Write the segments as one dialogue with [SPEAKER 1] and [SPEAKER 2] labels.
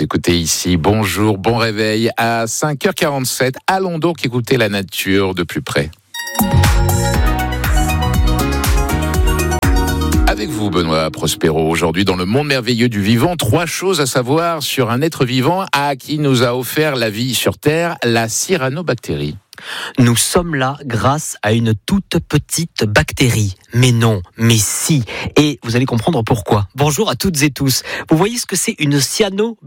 [SPEAKER 1] écoutez ici. Bonjour, bon réveil. À 5h47, allons donc écouter la nature de plus près. Avec vous, Benoît Prospero, aujourd'hui dans le monde merveilleux du vivant, 3 choses à savoir sur un être vivant à qui nous a offert la vie sur Terre, la cyanobactérie.
[SPEAKER 2] Nous sommes là grâce à une toute petite bactérie. Mais non, mais si. Et vous allez comprendre pourquoi. Bonjour à toutes et tous. Vous voyez ce que c'est une cyanobactérie ?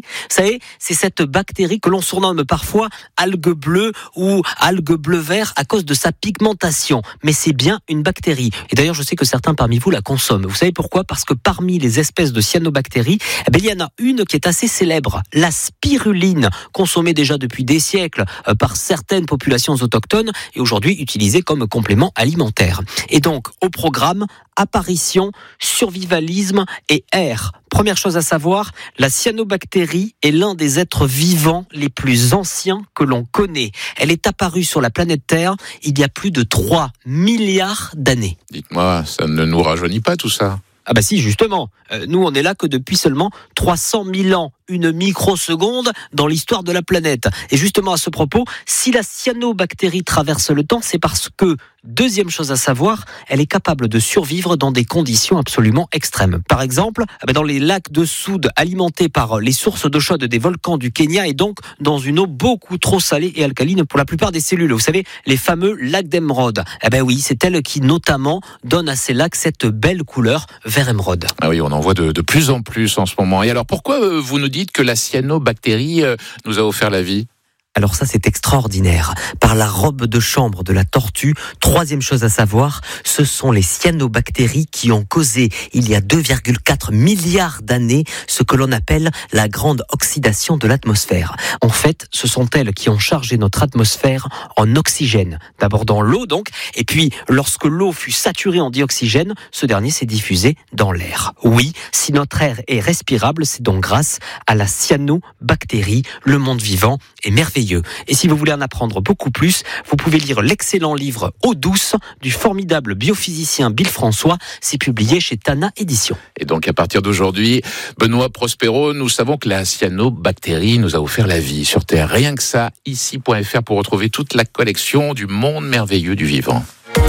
[SPEAKER 2] Vous savez, c'est cette bactérie que l'on surnomme parfois algue bleue ou algue bleu-vert à cause de sa pigmentation. Mais c'est bien une bactérie. Et d'ailleurs, je sais que certains parmi vous la consomment. Vous savez pourquoi ? Parce que parmi les espèces de cyanobactéries, il y en a une qui est assez célèbre, la spiruline, consommée déjà depuis des siècles par certaines populations autochtones et aujourd'hui utilisée comme complément alimentaire. Et donc, au programme, apparition, survivalisme et air. Première chose à savoir, la cyanobactérie est l'un des êtres vivants les plus anciens que l'on connaît. Elle est apparue sur la planète Terre il y a plus de 3 milliards d'années.
[SPEAKER 1] Dites-moi, ça ne nous rajeunit pas tout ça ?
[SPEAKER 2] Ah bah si, justement. Nous, on est là que depuis seulement 300 000 ans, une microseconde dans l'histoire de la planète. Et justement, à ce propos, si la cyanobactérie traverse le temps, c'est parce que, deuxième chose à savoir, elle est capable de survivre dans des conditions absolument extrêmes. Par exemple, dans les lacs de soude alimentés par les sources d'eau chaude des volcans du Kenya et donc dans une eau beaucoup trop salée et alcaline pour la plupart des cellules. Vous savez, les fameux lacs d'émeraude. Oui, c'est elle qui notamment donne à ces lacs cette belle couleur vert émeraude.
[SPEAKER 1] Ah oui, on en voit de plus en plus en ce moment. Et alors, pourquoi vous nous dites que la cyanobactérie nous a offert la vie ?
[SPEAKER 2] Alors ça, c'est extraordinaire. Par la robe de chambre de la tortue, troisième chose à savoir, ce sont les cyanobactéries qui ont causé, il y a 2,4 milliards d'années, ce que l'on appelle la grande oxydation de l'atmosphère. En fait, ce sont elles qui ont chargé notre atmosphère en oxygène. D'abord dans l'eau donc, et puis lorsque l'eau fut saturée en dioxygène, ce dernier s'est diffusé dans l'air. Oui, si notre air est respirable, c'est donc grâce à la cyanobactérie. Le monde vivant est merveilleux. Et si vous voulez en apprendre beaucoup plus, vous pouvez lire l'excellent livre Eau douce du formidable biophysicien Bill François. C'est publié chez Tana Éditions.
[SPEAKER 1] Et donc à partir d'aujourd'hui, Benoît Prospero, nous savons que la cyanobactérie nous a offert la vie sur Terre. Rien que ça, ici.fr pour retrouver toute la collection du monde merveilleux du vivant.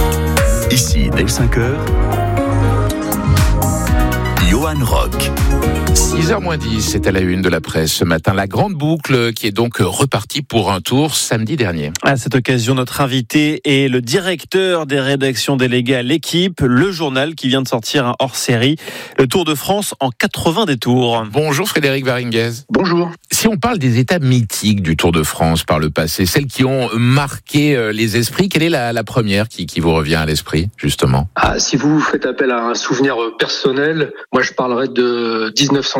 [SPEAKER 3] Ici, dès 5h, Johan Rock.
[SPEAKER 1] 6h-10, c'est à la une de la presse ce matin. La grande boucle qui est donc repartie pour un tour samedi dernier.
[SPEAKER 4] À cette occasion, notre invité est le directeur des rédactions déléguées à l'Équipe, le journal qui vient de sortir un hors-série, le Tour de France en 80 détours.
[SPEAKER 1] Bonjour Frédéric Varinguez.
[SPEAKER 5] Bonjour.
[SPEAKER 1] Si on parle des étapes mythiques du Tour de France par le passé, celles qui ont marqué les esprits, quelle est la première qui vous revient à l'esprit, justement ?
[SPEAKER 5] Si vous faites appel à un souvenir personnel, moi je parlerai de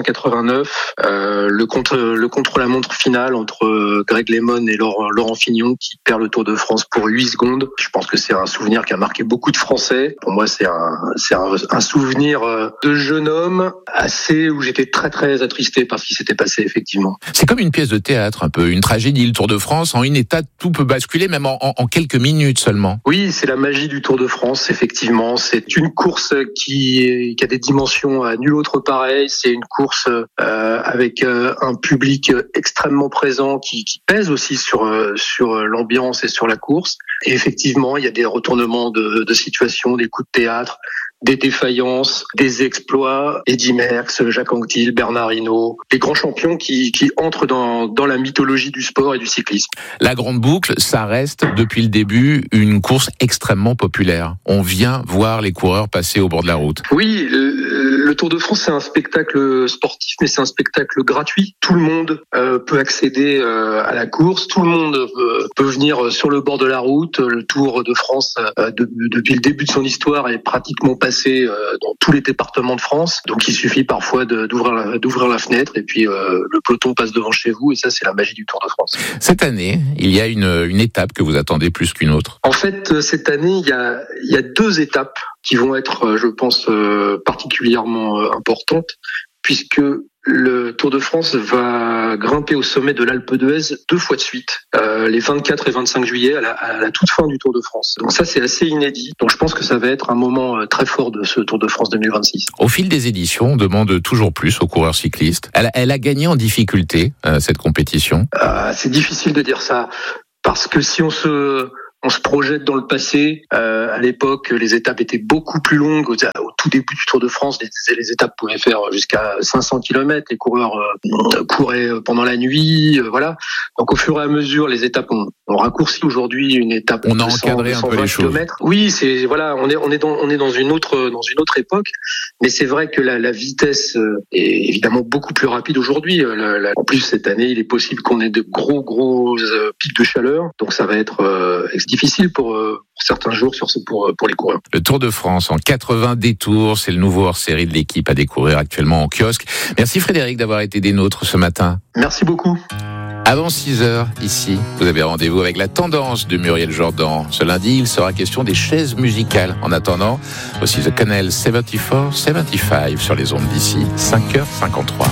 [SPEAKER 5] 1989, le contre-la-montre final entre Greg LeMond et Laurent Fignon qui perd le Tour de France pour 8 secondes. Je pense que c'est un souvenir qui a marqué beaucoup de Français. Pour moi, c'est un souvenir de jeune homme où j'étais très très attristé par ce qui s'était passé effectivement.
[SPEAKER 1] C'est comme une pièce de théâtre, un peu une tragédie, le Tour de France. En une étape, tout peut basculer, même en quelques minutes seulement.
[SPEAKER 5] Oui, c'est la magie du Tour de France, effectivement. C'est une course qui a des dimensions à nul autre pareil. C'est une course avec un public extrêmement présent qui pèse aussi sur l'ambiance et sur la course. Et effectivement, il y a des retournements de situation, des coups de théâtre, des défaillances, des exploits. Eddy Merckx, Jacques Anquetil, Bernard Hinault, les grands champions qui entrent dans la mythologie du sport et du cyclisme.
[SPEAKER 1] La grande boucle, ça reste depuis le début une course extrêmement populaire. On vient voir les coureurs passer au bord de la route.
[SPEAKER 5] Oui, le Tour de France, c'est un spectacle sportif, mais c'est un spectacle gratuit. Tout le monde peut accéder à la course, tout le monde peut venir sur le bord de la route. Le Tour de France, depuis le début de son histoire, est pratiquement passé dans tous les départements de France. Donc il suffit parfois d'ouvrir la fenêtre et puis le peloton passe devant chez vous et ça c'est la magie du Tour de France.
[SPEAKER 1] Cette année, il y a une étape que vous attendez plus qu'une autre.
[SPEAKER 5] En fait, cette année, il y a 2 étapes qui vont être, je pense, particulièrement importantes puisque Le Tour de France va grimper au sommet de l'Alpe d'Huez 2 fois de suite, les 24 et 25 juillet à la toute fin du Tour de France. Donc ça, c'est assez inédit. Donc je pense que ça va être un moment très fort de ce Tour de France 2026.
[SPEAKER 1] Au fil des éditions, on demande toujours plus aux coureurs cyclistes. Elle a gagné en difficulté, cette compétition.
[SPEAKER 5] C'est difficile de dire ça, parce que si on se projette dans le passé. À l'époque, les étapes étaient beaucoup plus longues. Au tout début du Tour de France, les étapes pouvaient faire jusqu'à 500 km. Les coureurs couraient pendant la nuit. Voilà. Donc, au fur et à mesure, les étapes ont raccourci. Aujourd'hui, une étape.
[SPEAKER 1] On a encadré un peu les choses.
[SPEAKER 5] Oui, on est dans une autre époque. Mais c'est vrai que la vitesse est évidemment beaucoup plus rapide aujourd'hui. En plus, cette année, il est possible qu'on ait de gros pics de chaleur. Donc, ça va être difficile pour certains jours pour les coureurs.
[SPEAKER 1] Le Tour de France en 80 détours, c'est le nouveau hors-série de l'équipe à découvrir actuellement en kiosque. Merci Frédéric d'avoir été des nôtres ce matin.
[SPEAKER 5] Merci beaucoup.
[SPEAKER 1] Avant 6h, ici, vous avez rendez-vous avec la tendance de Muriel Jordan. Ce lundi, il sera question des chaises musicales. En attendant, aussi The Canal 74-75 sur les ondes d'ici, 5h53.